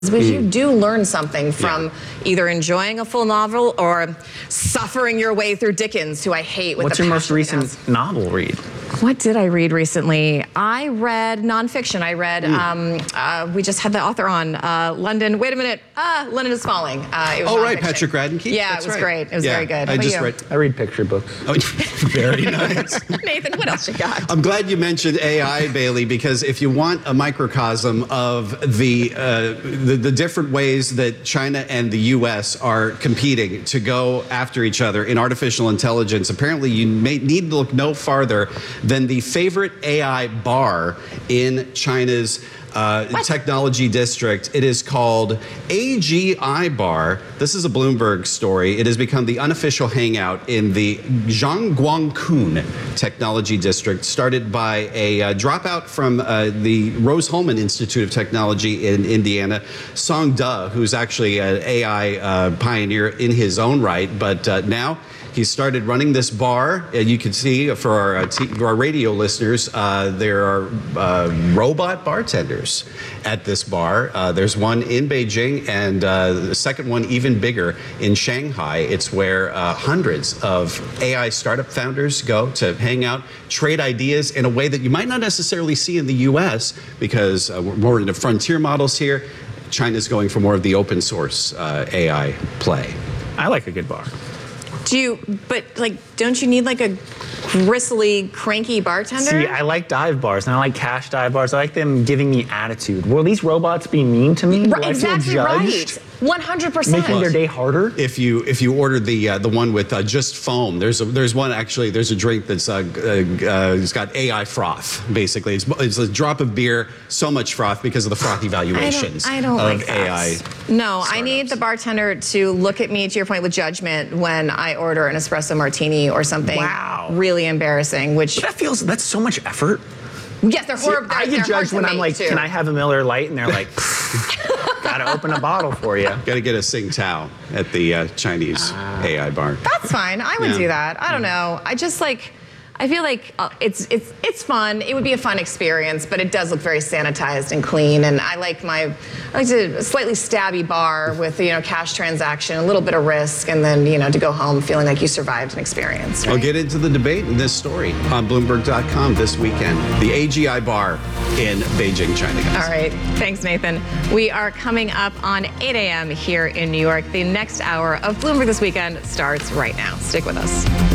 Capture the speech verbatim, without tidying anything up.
But you do learn something from yeah. either enjoying a full novel or suffering your way through Dickens, who I hate with What's the your most recent has. novel read? What did I read recently? I read nonfiction. I read, mm. um, uh, we just had the author on, uh, London, wait a minute, uh, London is Falling. Uh, it was oh, right, Patrick Radden Keefe? Yeah, That's it was right. great. It was yeah, very good. How I about just you? read. I read picture books. Oh, very nice. Nathan, what else you got? I'm glad you mentioned A I, Bailey, because if you want a microcosm of the, uh, the, the different ways that China and the U S are competing to go after each other in artificial intelligence, apparently you may need to look no farther than the favorite A I bar in China's uh, technology district. It is called A G I Bar. This is a Bloomberg story. It has become the unofficial hangout in the Zhangguancun technology district, started by a uh, dropout from uh, the Rose-Hulman Institute of Technology in Indiana, Song Da, who's actually an A I uh, pioneer in his own right, but uh, now he started running this bar. And you can see for our, uh, t for our radio listeners, uh, there are uh, robot bartenders at this bar. Uh, there's one in Beijing, and uh, the second one even bigger in Shanghai. It's where uh, hundreds of A I startup founders go to hang out, trade ideas in a way that you might not necessarily see in the U S, because uh, we're more into frontier models here. China's going for more of the open source uh, A I play. I like a good bar. Do you, but like, don't you need like a gristly, cranky bartender? See, I like dive bars, and I like cash dive bars. I like them giving me attitude. Will these robots be mean to me? Right, Will exactly I feel judged? right. one hundred percent. Making their day harder? If you if you order the uh, the one with uh, just foam, there's a, there's one actually, there's a drink that's uh, uh, uh, it's got A I froth, basically. It's, it's a drop of beer, so much froth because of the frothy valuations I don't, I don't of like that. A I. No, startups. I need the bartender to look at me, to your point, with judgment when I order an espresso martini or something Wow. really embarrassing, which... But that feels, that's so much effort. Yes, they're horrible. I get judged when I'm like, too. can I have a Miller Lite? And they're like, gotta open a bottle for you. Got to get a Tsingtao at the uh, Chinese uh, A I bar. That's fine. I would Yeah. do that. I don't know. I just like... I feel like uh, it's it's it's fun. It would be a fun experience, but it does look very sanitized and clean. And I like my I like to a slightly stabby bar with you know cash transaction, a little bit of risk, and then you know to go home feeling like you survived an experience. Right? I'll get into the debate in this story on Bloomberg dot com this weekend. The A G I bar in Beijing, China. Guys. All right. Thanks, Nathan. We are coming up on eight A M here in New York. The next hour of Bloomberg This Weekend starts right now. Stick with us.